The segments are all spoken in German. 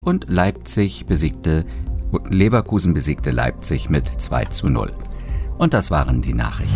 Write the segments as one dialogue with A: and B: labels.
A: Und Leverkusen besiegte Leipzig mit 2:0. Und das waren die Nachrichten.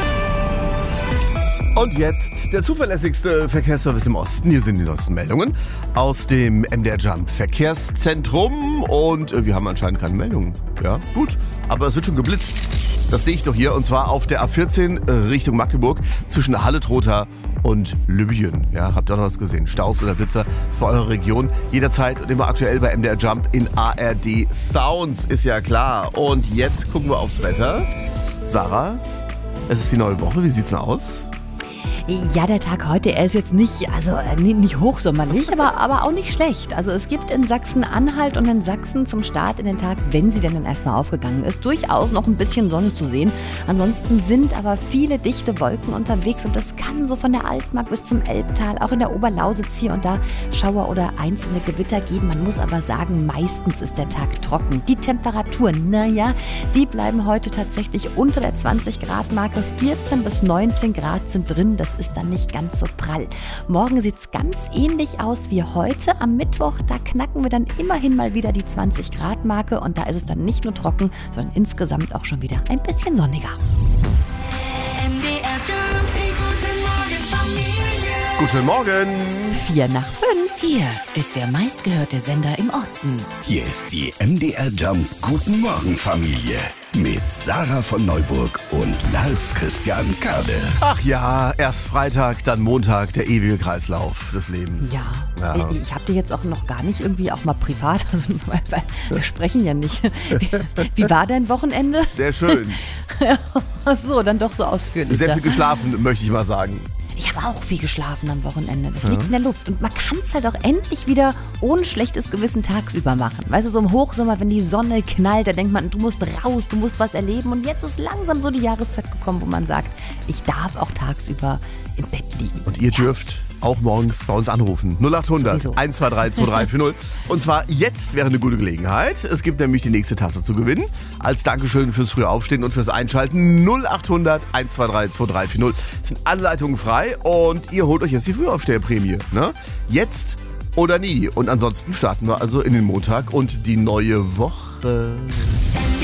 B: Und jetzt der zuverlässigste Verkehrsservice im Osten. Hier sind die neuesten Meldungen aus dem MDR Jump Verkehrszentrum. Und wir haben anscheinend keine Meldungen. Ja, gut. Aber es wird schon geblitzt. Das sehe ich doch hier. Und zwar auf der A14 Richtung Magdeburg zwischen Halle-Trotha und Lübjen. Ja, habt ihr noch was gesehen? Staus oder Blitzer für eure Region. Jederzeit und immer aktuell bei MDR Jump in ARD Sounds. Ist ja klar. Und jetzt gucken wir aufs Wetter. Sarah, es ist die neue Woche. Wie sieht's denn aus?
C: Ja, der Tag heute, er ist jetzt nicht hochsommerlich, aber auch nicht schlecht. Also es gibt in Sachsen-Anhalt und in Sachsen zum Start in den Tag, wenn sie denn dann erstmal aufgegangen ist, durchaus noch ein bisschen Sonne zu sehen. Ansonsten sind aber viele dichte Wolken unterwegs und das kann so von der Altmark bis zum Elbtal, auch in der Oberlausitz hier und da Schauer oder einzelne Gewitter geben. Man muss aber sagen, meistens ist der Tag trocken. Die Temperaturen, die bleiben heute tatsächlich unter der 20-Grad-Marke. 14 bis 19 Grad sind drin. Das ist dann nicht ganz so prall. Morgen sieht es ganz ähnlich aus wie heute. Am Mittwoch, da knacken wir dann immerhin mal wieder die 20-Grad-Marke und da ist es dann nicht nur trocken, sondern insgesamt auch schon wieder ein bisschen sonniger.
B: Guten Morgen.
C: 4 nach 5.
D: Hier ist der meistgehörte Sender im Osten.
E: Hier ist die MDR Jump Guten Morgen Familie mit Sarah von Neuburg und Lars Christian Kade.
B: Ach ja, erst Freitag, dann Montag, der ewige Kreislauf des Lebens.
C: Ja. Ich habe dir jetzt auch noch gar nicht irgendwie auch mal privat, weil wir sprechen ja nicht. Wie war dein Wochenende?
B: Sehr schön.
C: Ach so, dann doch so ausführlich.
B: Sehr viel geschlafen, möchte ich mal sagen.
C: Ich habe auch viel geschlafen am Wochenende. Das liegt in der Luft. Und man kann es halt auch endlich wieder ohne schlechtes Gewissen tagsüber machen. Weißt du, so im Hochsommer, wenn die Sonne knallt, da denkt man, du musst raus, du musst was erleben. Und jetzt ist langsam so die Jahreszeit gekommen, wo man sagt, ich darf auch tagsüber im Bett liegen.
B: Und ihr dürft auch morgens bei uns anrufen. 0800 123 2340. Und zwar jetzt wäre eine gute Gelegenheit. Es gibt nämlich die nächste Tasse zu gewinnen. Als Dankeschön fürs frühe Aufstehen und fürs Einschalten. 0800 123 2340. Es sind alle Leitungen frei und ihr holt euch jetzt die Frühaufsteherprämie. Ne? Jetzt oder nie. Und ansonsten starten wir also in den Montag und die neue Woche.